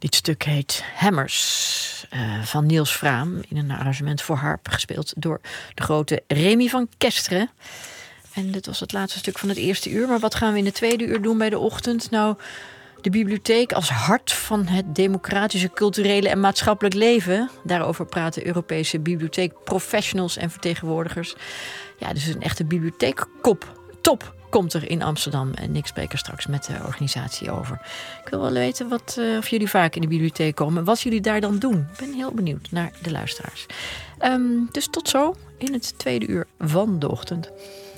Dit stuk heet Hammers van Niels Fraam, in een arrangement voor harp, gespeeld door de grote Remy van Kesteren. En dit was het laatste stuk van het eerste uur. Maar wat gaan we in het tweede uur doen bij de ochtend? Nou, de bibliotheek als hart van het democratische, culturele en maatschappelijk leven. Daarover praten Europese bibliotheekprofessionals en vertegenwoordigers. Ja, dus een echte bibliotheekkop. Top komt er in Amsterdam. En ik spreek er straks met de organisatie over. Ik wil wel weten of jullie vaak in de bibliotheek komen. Wat jullie daar dan doen. Ik ben heel benieuwd naar de luisteraars. Dus tot zo in het tweede uur van de ochtend.